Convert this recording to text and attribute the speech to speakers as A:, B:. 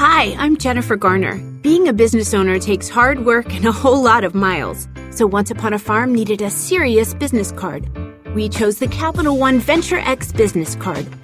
A: Hi, I'm Jennifer Garner. Being a business owner takes hard work and a whole lot of miles. So Once Upon a Farm needed a serious business card. We chose the Capital One Venture X business card.